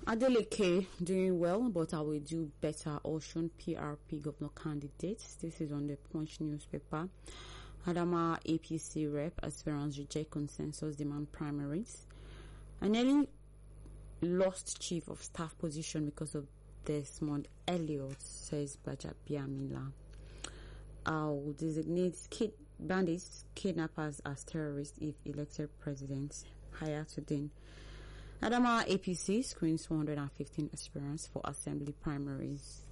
Adeleke doing well, but I will do better. Osun PRP governor candidates. This is on the Punch newspaper. Adama APC rep aspirants reject consensus demand primaries. I nearly lost chief of staff position because of Desmond Elliott, says Gbajabiamila. I'll designate bandits, kidnappers as terrorists if elected president. Hayatuddin. Adama APC screens 415 aspirants for assembly primaries.